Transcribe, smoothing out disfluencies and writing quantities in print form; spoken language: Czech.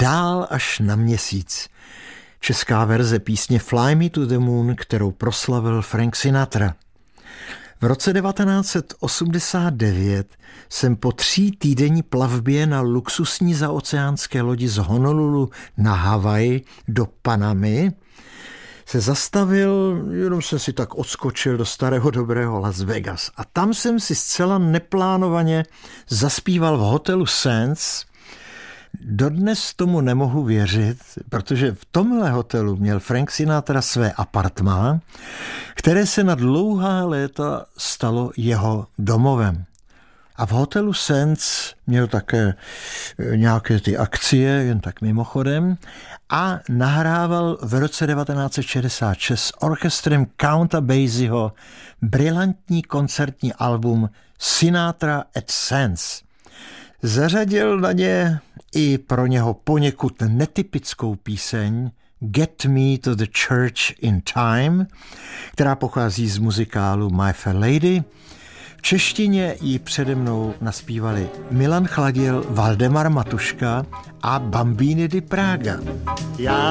Dál až na měsíc. Česká verze písně Fly Me to the Moon, kterou proslavil Frank Sinatra. V roce 1989 jsem po 3týdenní plavbě na luxusní zaoceánské lodi z Honolulu na Havaj do Panamy se zastavil, jenom jsem si tak odskočil do starého dobrého Las Vegas. A tam jsem si zcela neplánovaně zaspíval v hotelu Sands. Dodnes tomu nemohu věřit, protože v tomhle hotelu měl Frank Sinatra své apartmá, které se na dlouhá léta stalo jeho domovem. A v hotelu Sands měl také nějaké ty akcie, jen tak mimochodem, a nahrával v roce 1966 s orchestrem Counta Basieho brilantní koncertní album Sinatra at Sands. Zařadil na ně i pro něho poněkud netypickou píseň Get Me to the Church in Time, která pochází z muzikálu My Fair Lady. V češtině ji přede mnou naspívali Milan Chladil, Valdemar Matuška a Bambini di Praga. Já